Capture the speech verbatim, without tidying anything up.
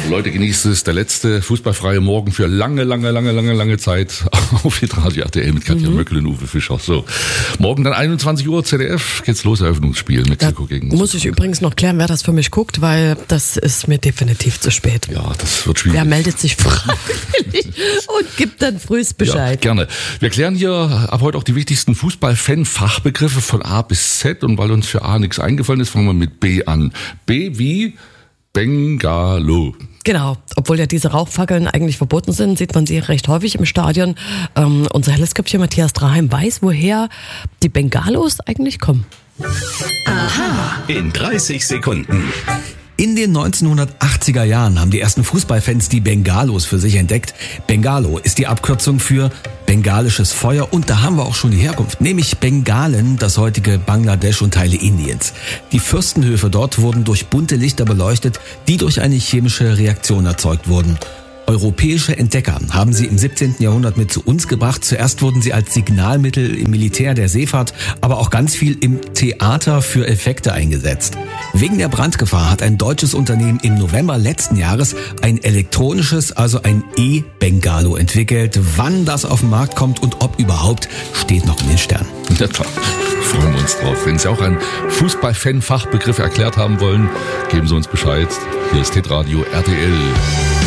Leute, genießt es. Der letzte fußballfreie Morgen für lange, lange, lange, lange, lange Zeit auf Radio R T L mit Katja mhm. Möckel und Uwe Fischer. So, morgen dann einundzwanzig Uhr Z D F geht's los, Eröffnungsspiel Mexiko da gegen. Muss ich übrigens noch klären, wer das für mich guckt, weil das ist mir definitiv zu spät. Ja, das wird schwierig. Wer meldet sich freiwillig und gibt dann frühest Bescheid? Ja, gerne. Wir klären hier ab heute auch die wichtigsten Fußball-Fan-Fachbegriffe von A bis Z, und weil uns für A nichts eingefallen ist, fangen wir mit B an. B wie Bengalo. Genau, obwohl ja diese Rauchfackeln eigentlich verboten sind, sieht man sie recht häufig im Stadion. Ähm, unser Hellesköpfchen Matthias Draheim weiß, woher die Bengalos eigentlich kommen. Aha. In dreißig Sekunden. In den neunzehnhundertachtziger Jahren haben die ersten Fußballfans die Bengalos für sich entdeckt. Bengalo ist die Abkürzung für bengalisches Feuer, und da haben wir auch schon die Herkunft, nämlich Bengalen, das heutige Bangladesch und Teile Indiens. Die Fürstenhöfe dort wurden durch bunte Lichter beleuchtet, die durch eine chemische Reaktion erzeugt wurden. Europäische Entdecker haben sie im siebzehnten Jahrhundert mit zu uns gebracht. Zuerst wurden sie als Signalmittel im Militär, der Seefahrt, aber auch ganz viel im Theater für Effekte eingesetzt. Wegen der Brandgefahr hat ein deutsches Unternehmen im November letzten Jahres ein elektronisches, also ein E-Bengalo entwickelt. Wann das auf den Markt kommt und ob überhaupt, steht noch in den Sternen. Ja, freuen wir uns drauf. Wenn Sie auch einen Fußball-Fan-Fachbegriff erklärt haben wollen, geben Sie uns Bescheid. Hier ist Hitradio R T L.